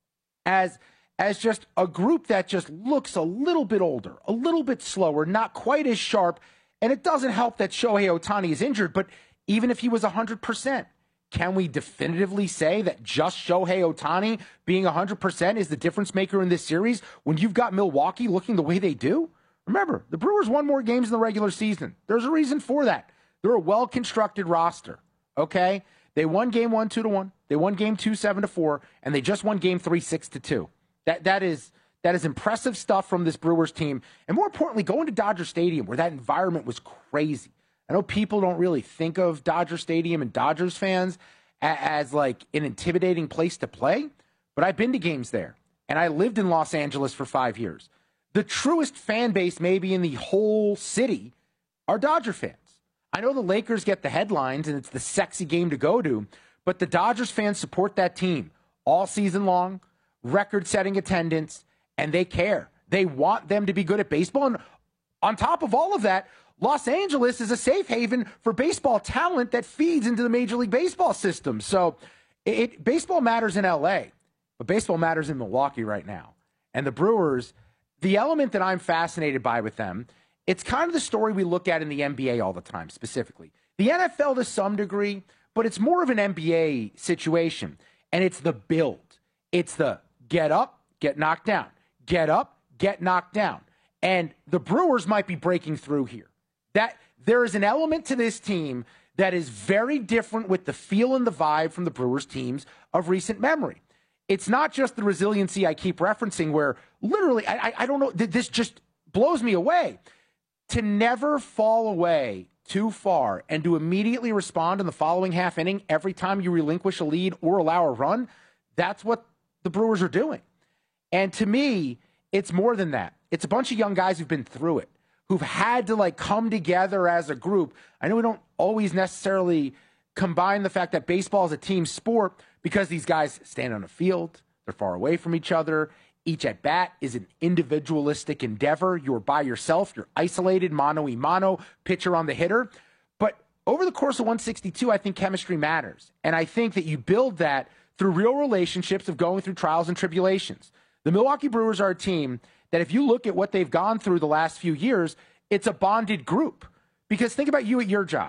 as just a group that just looks a little bit older, a little bit slower, not quite as sharp. And it doesn't help that Shohei Ohtani is injured, but even if he was 100%, can we definitively say that just Shohei Ohtani being 100% is the difference maker in this series when you've got Milwaukee looking the way they do? Remember, the Brewers won more games in the regular season. There's a reason for that. They're a well-constructed roster, okay? They won game 1 2-1. They won game 2 7-4, and they just won game 3 6-2. That is impressive stuff from this Brewers team. And more importantly, going to Dodger Stadium where that environment was crazy. I know people don't really think of Dodger Stadium and Dodgers fans as like an intimidating place to play, but I've been to games there, and I lived in Los Angeles for 5 years. The truest fan base maybe in the whole city are Dodger fans. I know the Lakers get the headlines, and it's the sexy game to go to, but the Dodgers fans support that team all season long, record-setting attendance, and they care. They want them to be good at baseball. And on top of all of that, Los Angeles is a safe haven for baseball talent that feeds into the Major League Baseball system. So baseball matters in L.A., but baseball matters in Milwaukee right now. And the Brewers, the element that I'm fascinated by with them, it's kind of the story we look at in the NBA all the time, specifically. The NFL to some degree, but it's more of an NBA situation. And it's the build. It's the get up, get knocked down. Get up, get knocked down. And the Brewers might be breaking through here. That there is an element to this team that is very different with the feel and the vibe from the Brewers teams of recent memory. It's not just the resiliency I keep referencing where literally, I don't know, this just blows me away. To never fall away too far and to immediately respond in the following half inning every time you relinquish a lead or allow a run, that's what the Brewers are doing. And to me, it's more than that. It's a bunch of young guys who've been through it, who've had to like come together as a group. I know we don't always necessarily combine the fact that baseball is a team sport because these guys stand on a field, they're far away from each other. Each at-bat is an individualistic endeavor. You're by yourself. You're isolated, mano-a-mano, pitcher on the hitter. But over the course of 162, I think chemistry matters. And I think that you build that through real relationships of going through trials and tribulations. The Milwaukee Brewers are a team that if you look at what they've gone through the last few years, it's a bonded group. Because think about you at your job.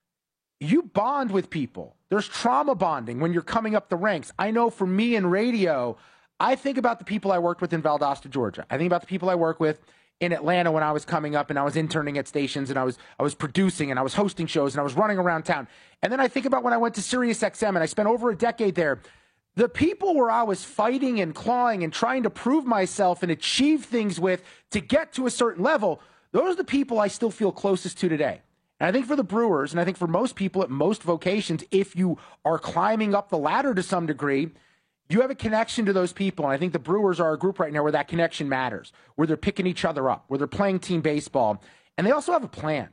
You bond with people. There's trauma bonding when you're coming up the ranks. I know for me in radio, I think about the people I worked with in Valdosta, Georgia. I think about the people I work with in Atlanta when I was coming up and I was interning at stations and I was producing and I was hosting shows and I was running around town. And then I think about when I went to Sirius XM and I spent over a decade there. The people where I was fighting and clawing and trying to prove myself and achieve things with to get to a certain level, those are the people I still feel closest to today. And I think for the Brewers, and I think for most people at most vocations, if you are climbing up the ladder to some degree, you have a connection to those people. And I think the Brewers are a group right now where that connection matters, where they're picking each other up, where they're playing team baseball. And they also have a plan.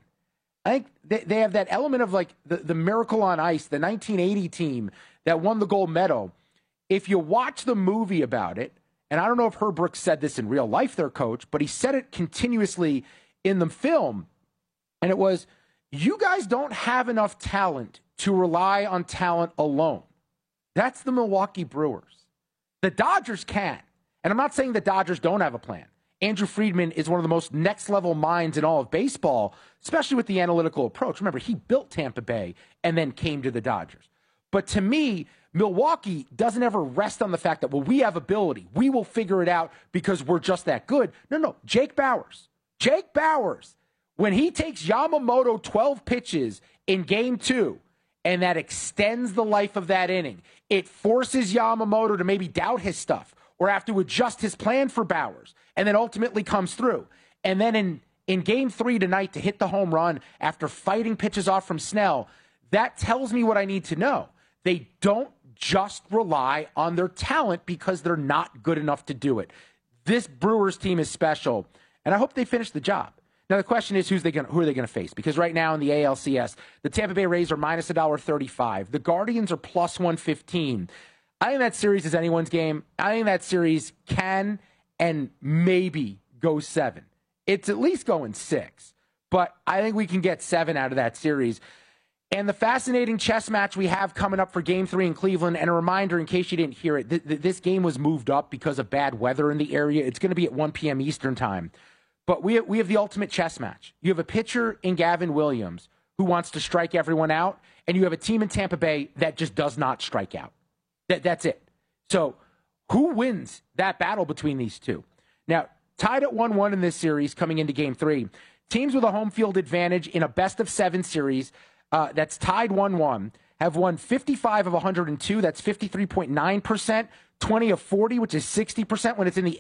I think they have that element of like the Miracle on Ice, the 1980 team that won the gold medal. If you watch the movie about it, and I don't know if Herb Brooks said this in real life, their coach, but he said it continuously in the film. And it was, you guys don't have enough talent to rely on talent alone. That's the Milwaukee Brewers. The Dodgers can. And I'm not saying the Dodgers don't have a plan. Andrew Friedman is one of the most next-level minds in all of baseball, especially with the analytical approach. Remember, he built Tampa Bay and then came to the Dodgers. But to me, Milwaukee doesn't ever rest on the fact that, well, we have ability. We will figure it out because we're just that good. No. Jake Bauers, when he takes Yamamoto 12 pitches in game 2, and that extends the life of that inning, it forces Yamamoto to maybe doubt his stuff or have to adjust his plan for Bauers, and then ultimately comes through. And then in game 3 tonight to hit the home run after fighting pitches off from Snell, that tells me what I need to know. They don't just rely on their talent because they're not good enough to do it. This Brewers team is special, and I hope they finish the job. Now, the question is, who are they going to face? Because right now in the ALCS, the Tampa Bay Rays are minus $1.35. The Guardians are plus 115. I think that series is anyone's game. I think that series can and maybe go 7. It's at least going 6. But I think we can get 7 out of that series. And the fascinating chess match we have coming up for Game 3 in Cleveland, and a reminder in case you didn't hear it, this game was moved up because of bad weather in the area. It's going to be at 1 p.m. Eastern time. But we have the ultimate chess match. You have a pitcher in Gavin Williams who wants to strike everyone out, and you have a team in Tampa Bay that just does not strike out. That's it. So who wins that battle between these two? Now, tied at 1-1 in this series coming into Game 3, teams with a home field advantage in a best-of-7 series that's tied 1-1 have won 55 of 102. That's 53.9%. 20 of 40, which is 60% when it's in the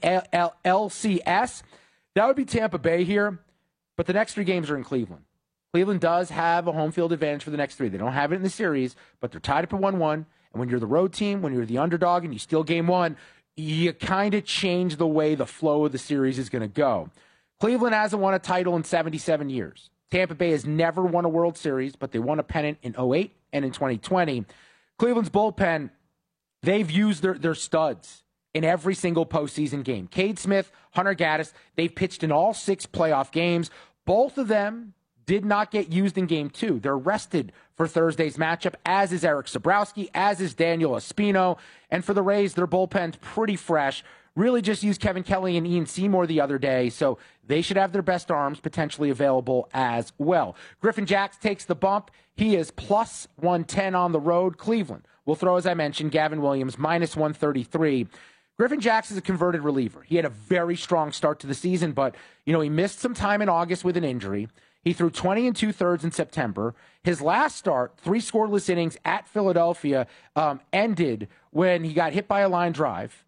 LCS. That would be Tampa Bay here, but the next 3 games are in Cleveland. Cleveland does have a home field advantage for the next 3. They don't have it in the series, but they're tied up at 1-1. And when you're the road team, when you're the underdog and you steal Game 1, you kind of change the way the flow of the series is going to go. Cleveland hasn't won a title in 77 years. Tampa Bay has never won a World Series, but they won a pennant in 2008 and in 2020. Cleveland's bullpen, they've used their studs in every single postseason game. Cade Smith, Hunter Gaddis, they've pitched in all 6 playoff games. Both of them did not get used in Game 2. They're rested for Thursday's matchup, as is Eric Sabrowski, as is Daniel Espino. And for the Rays, their bullpen's pretty fresh. Really just used Kevin Kelly and Ian Seymour the other day, so they should have their best arms potentially available as well. Griffin Jax takes the bump. He is plus 110 on the road. Cleveland will throw, as I mentioned, Gavin Williams, minus 133. Griffin Jax is a converted reliever. He had a very strong start to the season, but, he missed some time in August with an injury. He threw 20 2/3 in September. His last start, 3 scoreless innings at Philadelphia, ended when he got hit by a line drive.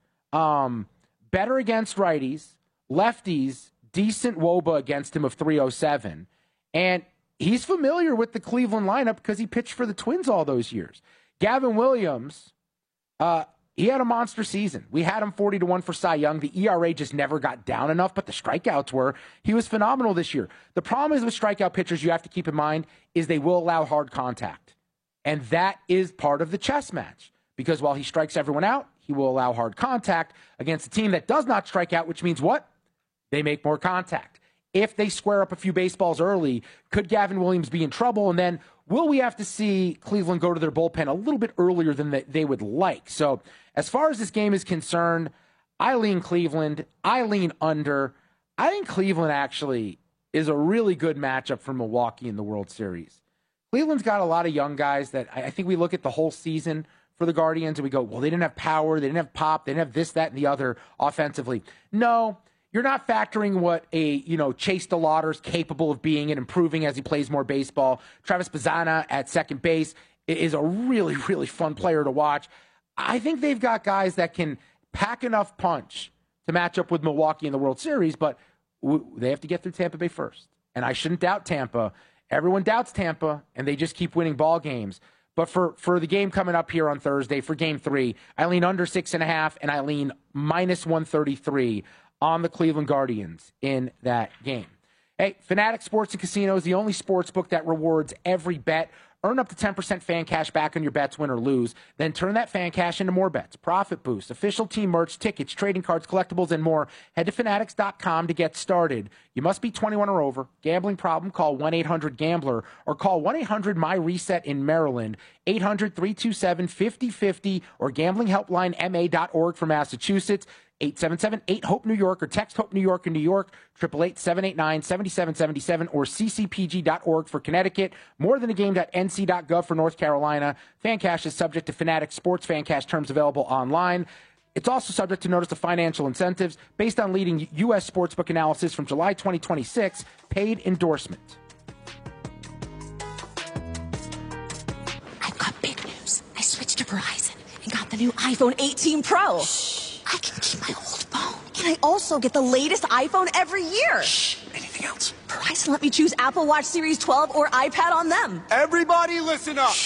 Better against righties, lefties, decent WOBA against him of 307. And he's familiar with the Cleveland lineup because he pitched for the Twins all those years. Gavin Williams, he had a monster season. We had him 40-1 for Cy Young. The ERA just never got down enough, but the strikeouts were. He was phenomenal this year. The problem is with strikeout pitchers, you have to keep in mind, is they will allow hard contact. And that is part of the chess match. Because while he strikes everyone out, he will allow hard contact against a team that does not strike out, which means what? They make more contact. If they square up a few baseballs early, could Gavin Williams be in trouble? And then will we have to see Cleveland go to their bullpen a little bit earlier than they would like? So as far as this game is concerned, I lean Cleveland. I lean under. I think Cleveland actually is a really good matchup for Milwaukee in the World Series. Cleveland's got a lot of young guys that I think we look at the whole season for the Guardians and we go, well, they didn't have power, they didn't have pop, they didn't have this, that, and the other offensively. No, you're not factoring what a, Chase DeLauder's capable of being and improving as he plays more baseball. Travis Bazzana at second base is a really, really fun player to watch. I think they've got guys that can pack enough punch to match up with Milwaukee in the World Series, but they have to get through Tampa Bay first. And I shouldn't doubt Tampa. Everyone doubts Tampa, and they just keep winning ball games. But for the game coming up here on Thursday, for Game 3, I lean under 6.5, and I lean minus 133 on the Cleveland Guardians in that game. Hey, Fanatic Sports and Casino is the only sports book that rewards every bet. Earn up to 10% fan cash back on your bets, win or lose. Then turn that fan cash into more bets, profit boosts, official team merch, tickets, trading cards, collectibles, and more. Head to Fanatics.com to get started. You must be 21 or over. Gambling problem? Call 1-800-GAMBLER or call 1-800-MY-RESET in Maryland, 800-327-5050 or gamblinghelplinema.org for Massachusetts. 877-8-HOPE-NEW YORK or text HOPE-NEW YORK in New York, 888-789-7777 or ccpg.org for Connecticut, morethanagame.nc.gov for North Carolina. Fan cash is subject to Fanatic Sports fan cash terms available online. It's also subject to notice of financial incentives based on leading U.S. sportsbook analysis from July 2026. Paid endorsement. I've got big news. I switched to Verizon and got the new iPhone 18 Pro. I can keep my old phone. And I also get the latest iPhone every year. Shh. Anything else? Verizon let me choose Apple Watch Series 12 or iPad on them. Everybody listen up. Shh.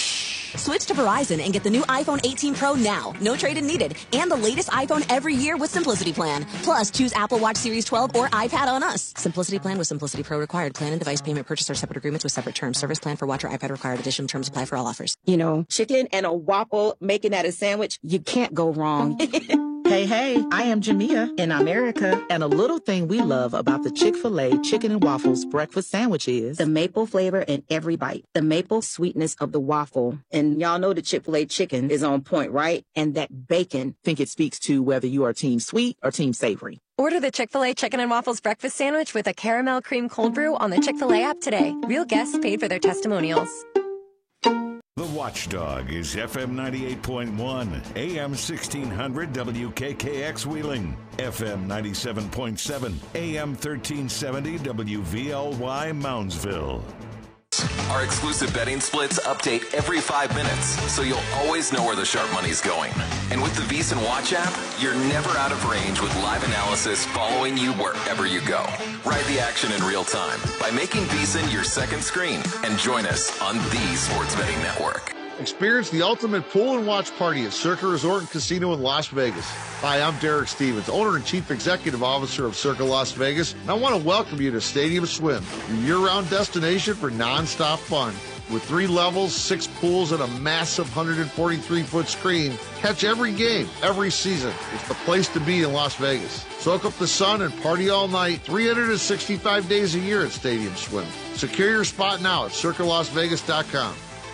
Switch to Verizon and get the new iPhone 18 Pro now. No trade-in needed. And the latest iPhone every year with Simplicity Plan. Plus, choose Apple Watch Series 12 or iPad on us. Simplicity Plan with Simplicity Pro required. Plan and device payment purchase are separate agreements with separate terms. Service plan for watch or iPad required. Additional terms apply for all offers. You know, chicken and a waffle, making that a sandwich, you can't go wrong. Hey, I am Jamia in America, and a little thing we love about the Chick-fil-A Chicken and Waffles breakfast sandwich is the maple flavor in every bite, the maple sweetness of the waffle. And y'all know the Chick-fil-A chicken is on point, right? And that bacon. Think it speaks to whether you are team sweet or team savory. Order the Chick-fil-A Chicken and Waffles breakfast sandwich with a caramel cream cold brew on the Chick-fil-A app today. Real guests paid for their testimonials. The Watchdog is FM 98.1, AM 1600 WKKX Wheeling, FM 97.7, AM 1370 WVLY Moundsville. Our exclusive betting splits update every 5 minutes, so you'll always know where the sharp money's going. And with the VSiN Watch app, you're never out of range with live analysis following you wherever you go. Ride the action in real time by making VSiN your second screen and join us on the Sports Betting Network. Experience the ultimate pool and watch party at Circa Resort and Casino in Las Vegas. Hi, I'm Derek Stevens, owner and chief executive officer of Circa Las Vegas, and I want to welcome you to Stadium Swim, your year-round destination for non-stop fun. With 3 levels, 6 pools, and a massive 143-foot screen, catch every game, every season. It's the place to be in Las Vegas. Soak up the sun and party all night, 365 days a year at Stadium Swim. Secure your spot now at circalasvegas.com.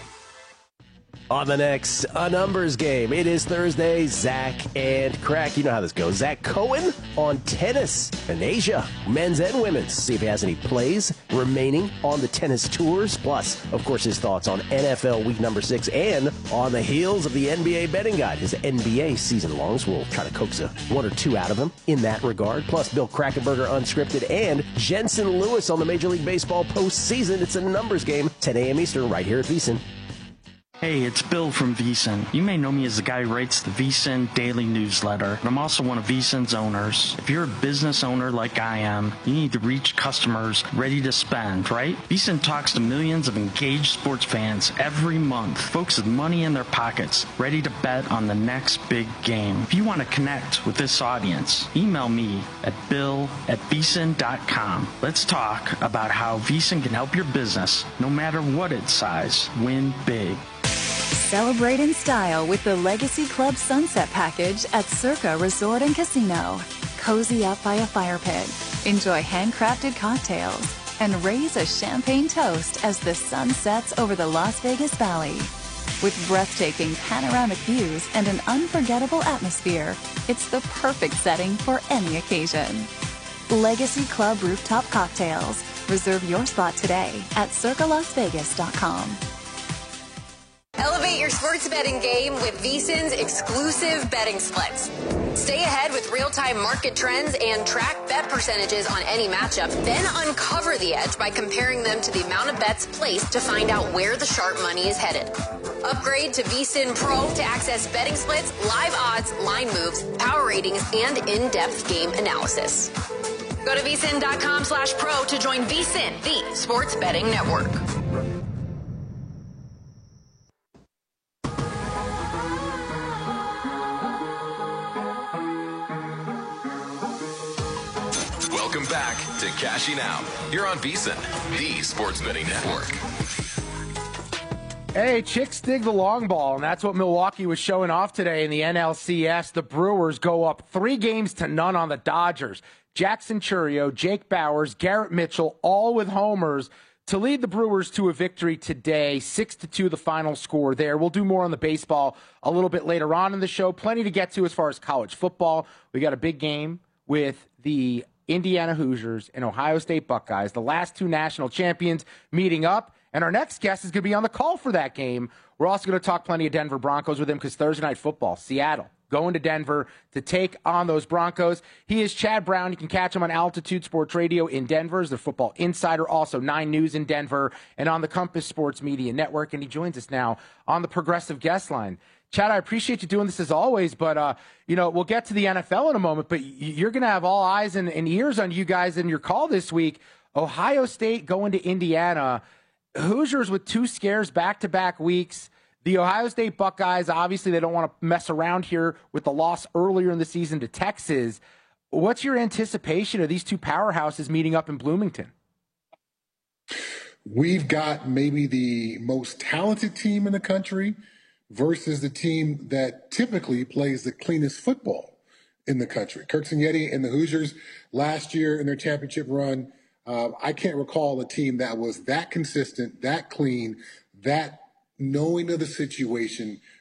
On the next A Numbers Game, it is Thursday. Zach and Crack, you know how this goes. Zach Cohen on tennis in Asia, men's and women's. See if he has any plays remaining on the tennis tours. Plus, of course, his thoughts on NFL week number 6 and on the heels of the NBA betting guide, his NBA season longs. We'll try to coax one or two out of him in that regard. Plus, Bill Krackomberger unscripted and Jensen Lewis on the Major League Baseball postseason. It's A Numbers Game, 10 a.m. Eastern, right here at VSiN. Hey, it's Bill from VSiN. You may know me as the guy who writes the VSiN Daily Newsletter, but I'm also one of VSiN's owners. If you're a business owner like I am, you need to reach customers ready to spend, right? VSiN talks to millions of engaged sports fans every month, folks with money in their pockets, ready to bet on the next big game. If you want to connect with this audience, email me at bill@vsin.com. Let's talk about how VSiN can help your business, no matter what its size, win big. Celebrate in style with the Legacy Club Sunset Package at Circa Resort and Casino. Cozy up by a fire pit, enjoy handcrafted cocktails, and raise a champagne toast as the sun sets over the Las Vegas Valley. With breathtaking panoramic views and an unforgettable atmosphere, it's the perfect setting for any occasion. Legacy Club Rooftop Cocktails. Reserve your spot today at circalasvegas.com. Elevate your sports betting game with VSiN's exclusive betting splits. Stay ahead with real-time market trends and track bet percentages on any matchup. Then uncover the edge by comparing them to the amount of bets placed to find out where the sharp money is headed. Upgrade to VSiN Pro to access betting splits, live odds, line moves, power ratings, and in-depth game analysis. Go to vsin.com/pro to join VSiN, the sports betting network. Welcome back to Cashing Out. You're on VSiN, the sports betting network. Hey, chicks dig the long ball, and that's what Milwaukee was showing off today in the NLCS. The Brewers go up 3-0 on the Dodgers. Jackson Chourio, Jake Bauers, Garrett Mitchell, all with homers to lead the Brewers to a victory today. 6-2 the final score there. We'll do more on the baseball a little bit later on in the show. Plenty to get to as far as college football. We got a big game with the Indiana Hoosiers and Ohio State Buckeyes, the last 2 national champions, meeting up. And our next guest is going to be on the call for that game. We're also going to talk plenty of Denver Broncos with him because Thursday Night Football, Seattle, going to Denver to take on those Broncos. He is Chad Brown. You can catch him on Altitude Sports Radio in Denver as the football insider, also 9 News in Denver, and on the Compass Sports Media Network. And he joins us now on the Progressive Guest Line. Chad, I appreciate you doing this as always, but, we'll get to the NFL in a moment, but you're going to have all eyes and ears on you guys in your call this week. Ohio State going to Indiana. Hoosiers with 2 scares back-to-back weeks. The Ohio State Buckeyes, obviously, they don't want to mess around here with the loss earlier in the season to Texas. What's your anticipation of these two powerhouses meeting up in Bloomington? We've got maybe the most talented team in the country versus the team that typically plays the cleanest football in the country. Kirk Cignetti and the Hoosiers last year in their championship run, I can't recall a team that was that consistent, that clean, that knowing of the situation,